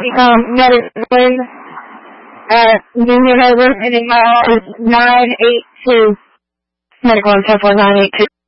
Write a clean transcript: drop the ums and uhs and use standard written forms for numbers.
Medicine at Union Over, and my is 982. Medical and 982.